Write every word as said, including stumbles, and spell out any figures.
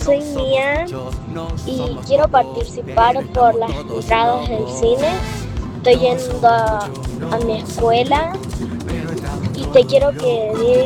soy Mía y quiero participar por las entradas del cine. Estoy yendo a, a mi escuela y te quiero que